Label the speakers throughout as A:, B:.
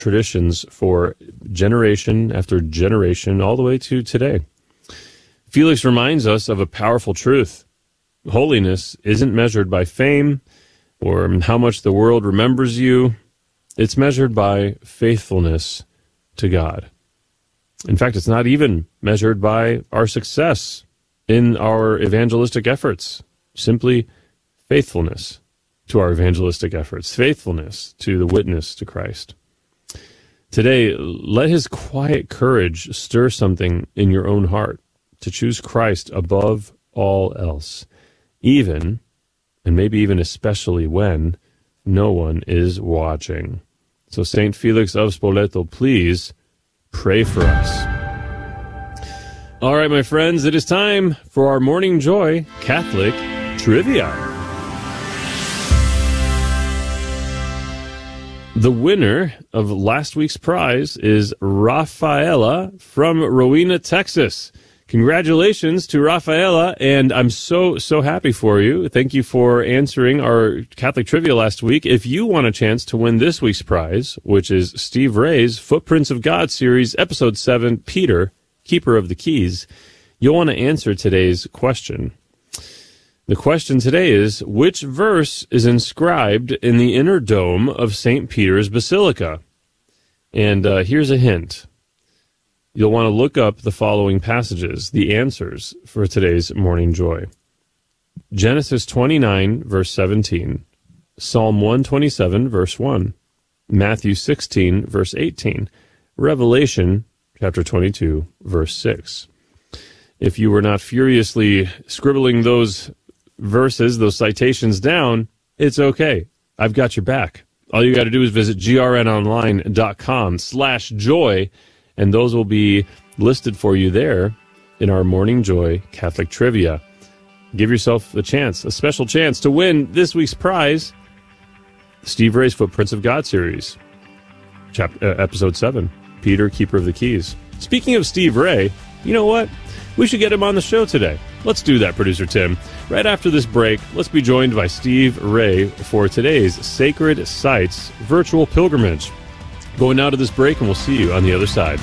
A: traditions for generation after generation, all the way to today. Felix reminds us of a powerful truth. Holiness isn't measured by fame or how much the world remembers you. It's measured by faithfulness to God. In fact, it's not even measured by our success in our evangelistic efforts. Simply faithfulness to our evangelistic efforts, faithfulness to the witness to Christ. Today, let his quiet courage stir something in your own heart to choose Christ above all else, even, and maybe even especially when, no one is watching. So St. Felix of Spoleto, please pray for us. All right, my friends, it is time for our Morning Joy Catholic Trivia. The winner of last week's prize is Rafaela from Rowena, Texas. Congratulations to Rafaela, and I'm so happy for you. Thank you for answering our Catholic Trivia last week. If you want a chance to win this week's prize, which is Steve Ray's Footprints of God series, Episode 7, Peter, Keeper of the Keys, you'll want to answer today's question. The question today is, which verse is inscribed in the inner dome of St. Peter's Basilica? And here's a hint. You'll want to look up the following passages, the answers for today's Morning Joy. Genesis 29, verse 17. Psalm 127, verse 1. Matthew 16, verse 18. Revelation, chapter 22, verse 6. If you were not furiously scribbling those verses, those citations down, it's okay. I've got your back. All you got to do is visit grnonline.com/joy, and those will be listed for you there in our Morning Joy Catholic Trivia. Give yourself a chance, a special chance, to win this week's prize, Steve Ray's Footprints of God series, Episode 7, Peter, Keeper of the Keys. Speaking of Steve Ray, you know what? We should get him on the show today. Let's do that, Producer Tim. Right after this break, let's be joined by Steve Ray for today's Sacred Sites virtual pilgrimage. Going out of this break, and we'll see you on the other side.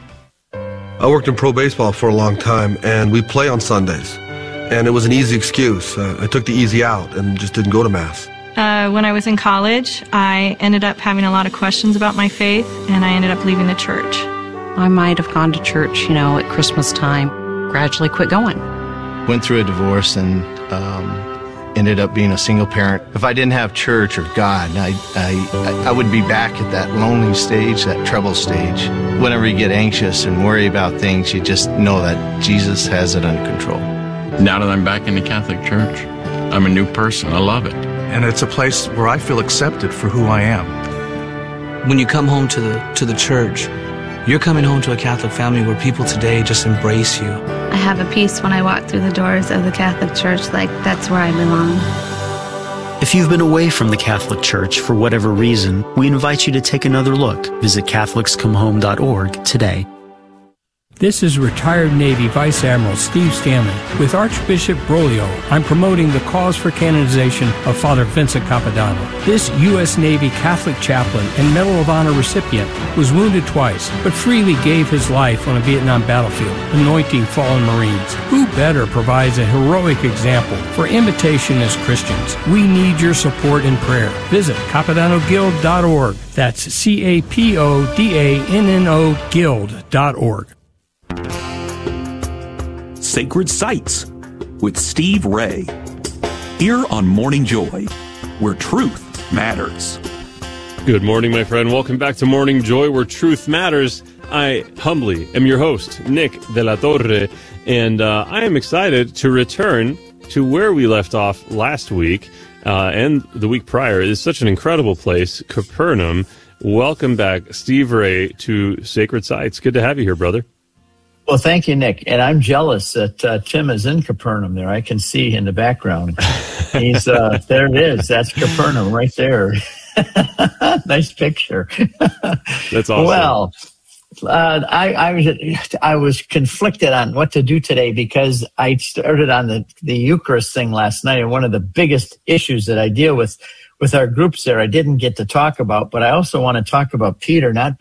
B: I worked in pro baseball for a long time, and we play on Sundays. And it was an easy excuse. I took the easy out and just didn't go to Mass.
C: When I was in college, I ended up having a lot of questions about my faith, and I ended up leaving the church.
D: I might have gone to church, at Christmas time. Gradually quit going.
E: Went through a divorce and ended up being a single parent. If I didn't have church or God, I would be back at that lonely stage, that trouble stage. Whenever you get anxious and worry about things, you just know that Jesus has it under control.
F: Now that I'm back in the Catholic Church, I'm a new person. I love it.
G: And it's a place where I feel accepted for who I am.
H: When you come home to the church, you're coming home to a Catholic family where people today just embrace you.
I: I have a peace when I walk through the doors of the Catholic Church, like that's where I belong.
J: If you've been away from the Catholic Church for whatever reason, we invite you to take another look. Visit CatholicsComeHome.org today.
K: This is retired Navy Vice Admiral Steve Stanley. With Archbishop Broglio, I'm promoting the cause for canonization of Father Vincent Capodanno. This U.S. Navy Catholic chaplain and Medal of Honor recipient was wounded twice, but freely gave his life on a Vietnam battlefield, anointing fallen Marines. Who better provides a heroic example for imitation as Christians? We need your support and prayer. Visit CapodannoGuild.org. That's CapodannoGuild.org.
L: Sacred Sites with Steve Ray. Here on Morning Joy, where truth matters.
A: Good morning, my friend. Welcome back to Morning Joy, where truth matters. I humbly am your host, Nick de la Torre, and I am excited to return to where we left off last week and the week prior. It is such an incredible place, Capernaum. Welcome back, Steve Ray, to Sacred Sites. Good to have you here, brother.
M: Well, thank you, Nick. And I'm jealous that Tim is in Capernaum there. I can see in the background. He's there it is. That's Capernaum right there. Nice picture.
A: That's awesome.
M: Well, I was conflicted on what to do today because I started on the Eucharist thing last night, and one of the biggest issues that I deal with with our groups there I didn't get to talk about, but I also want to talk about Peter, not